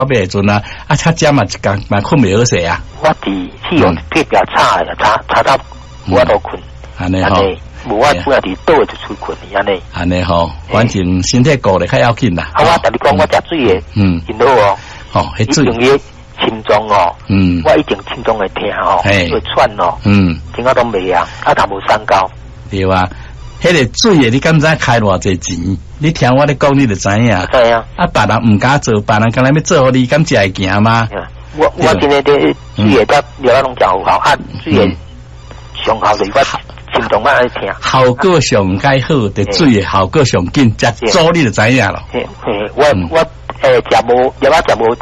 尾阵啊，他家嘛困袂好势啊。 我伫去用特别差的，差到我都困。 安尼吼， 无我主要伫倒就出困安尼。 安尼吼，反正身体顾得较要紧啦。 我同你讲，我食水的，真好哦。 哦，迄水。 心脏哦，我一定心脏会痛哦，会喘哦，听我都袂啊，但无三高。 对啊，迄个水的你敢知开偌济钱？你听我咧讲，你就知影。 知影。 别人唔敢做，别人敢若要做，你敢食会行吗？ 我今日啲水的了拢食有效，水的上效就我心脏爱痛。 效果上介好，就水的效果上紧，食早你就知影咯。 我食无，了我食无。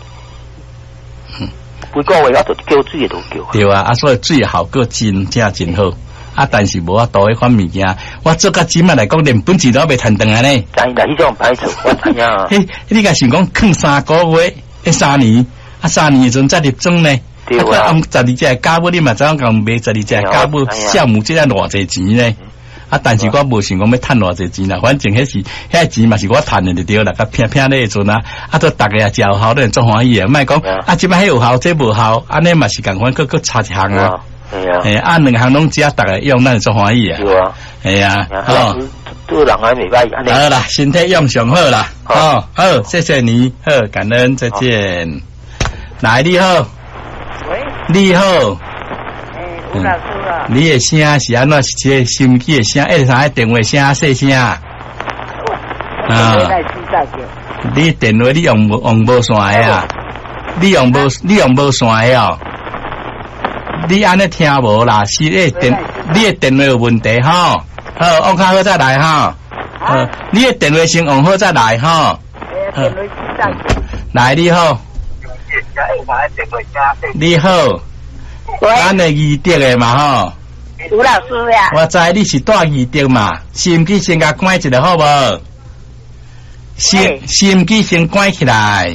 每个月我就叫水的都叫。 对啊，所以水的效果真好。但是无法度迄款物件，我做甲今麦来讲，连本钱都未趁回来呢。 知啦，迄种歹做，我知影。 嘿，你甲想讲坑3个月，3年，3年阵才入庄呢。 对啊。 12只家母，你嘛知影讲买12只家母，项目这偌济钱呢？但是我无想讲要趁偌济钱啦，反正迄钱嘛是我趁的就对啦，甲拼咧阵啊，都大家也食有效，都做欢喜啊，莫讲即摆迄有效，这无效，安尼嘛是共款，佫差一项啊。系啊，两项拢只大家用，咱做欢喜啊。 对啊， 系啊， 好，做人还袂歹。 好啦，身体用上好啦。好，谢谢你，好，感恩，再见。来，你好。 喂。 你好。 吴老师啊。 你的声是安怎？是这心机的声，啥电话声细声？你电话你用无线的啊？你用无线的哦？你安尼听无啦？是你的电话有问题吼。好，按较好再来吼。你的电话先按好再来吼。来，你好。你好。咱的义德的嘛吼。 吴老师呀。 我知你是带义德嘛，收音机先甲关一下好无？收音机先关起来。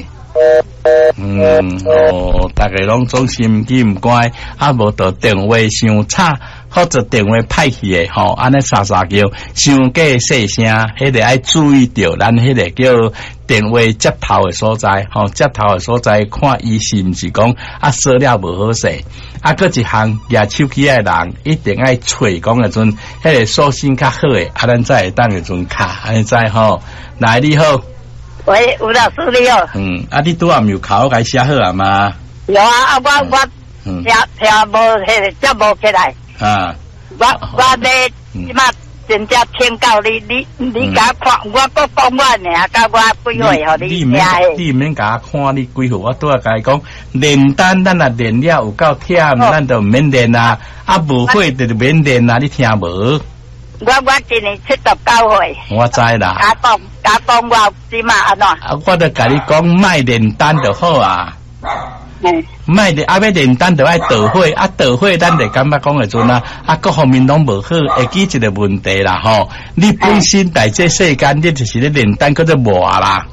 大家拢总收音机唔关，无就电话伤吵，或者电话歹去的吼，安尼沙叫伤过细声，迄个爱注意着，咱迄个叫电话接头的所在，接头的所在，看伊是毋是讲说了无好势。搁一项举手机的人一定爱找讲的阵，迄个锁性较好的，咱才会当的阵卡，安尼知吼。来，你好。 喂，吴老师你好。 你拄暗有考该写好啊吗？ 有啊，我听无迄个接无起来。我咧即马真正听到你甲看，我搁讲我尔，甲我几岁互你听的。 你免甲我看你几岁，我拄仔甲伊讲，练单咱若练了有够忝，咱就毋免练啊，无会就免练啊，你听无？ 我今年79岁。 我知啦。 假讲我即马安怎？ 我就甲你讲，莫练单就好啊。莫的要练单就爱倒火，倒火咱就感觉讲的阵啊，各方面拢无好，会记一个问题啦吼。你本身在这世间，你就是咧练单，叫做磨啦，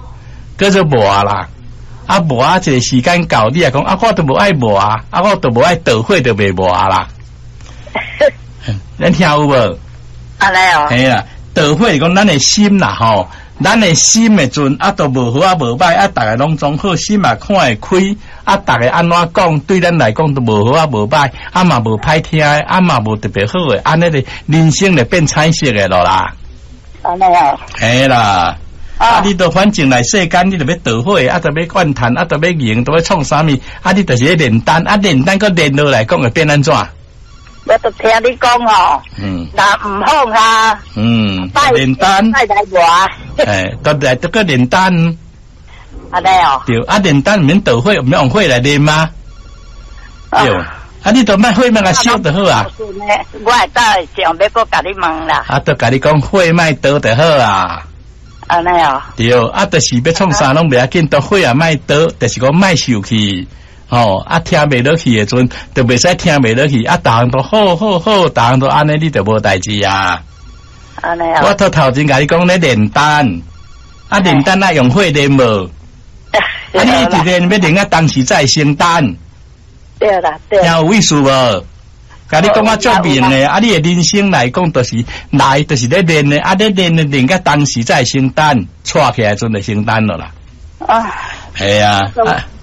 磨一个时间到，你也讲我都无爱磨我都无爱倒火，就袂磨啦。咱听有无？ 安尼哦。 系啦，倒火是讲咱的心啦吼。咱的心的阵都无好无歹大家拢总好，心看会开大家安怎讲对咱来讲都无好无歹嘛无歹听嘛无特别好的，安尼的人生就变彩色的咯啦。 安尼哦。 嘿啦。你都反正来世间，你就要倒火，就要灌坛，就要赢，都要创啥物？你就是咧练单，练单个练落来讲会变安怎？ 我都听你讲吼，那唔好啊， 练单， 来我，都来这个练单， 安尼哦， 对，练单唔免倒火，唔免用火来练吗？对，你都卖火卖个烧就好啊。 我会当想要搁甲你问啦。 都甲你讲火卖倒就好啊。 安尼哦。对， 就是要创啥拢袂要紧，都火也卖倒，就是讲卖受气。听袂落去的阵，就袂使听袂落去。逐项都好，逐项都安尼，你就无代志啊。 安尼啊。 我头前甲你讲咧练单，练单用火练无？你一练要练当时才生单。 对啦，对。 听有意思无？甲你讲足明的，你的人生来讲，就是来就是咧练的，咧练当时才生单，错起来阵就生单了啦。系啊。